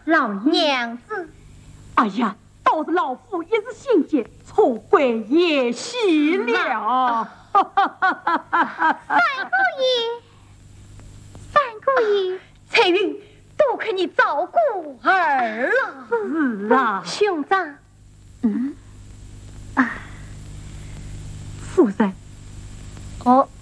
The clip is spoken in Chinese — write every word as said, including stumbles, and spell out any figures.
老娘子。 哎呀，倒是老夫一时心急，错怪叶喜了。 三姑爷，三姑爷，彩云多亏你照顾儿了。 是啊， 兄长， 嗯，啊，夫人， 哦。